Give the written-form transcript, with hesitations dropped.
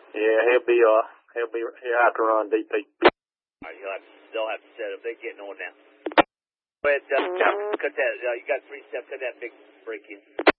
Yeah, he'll have to run DP. All right, they'll have to set up. They're getting on now. But cut that. You got 3 steps. Cut that big break in.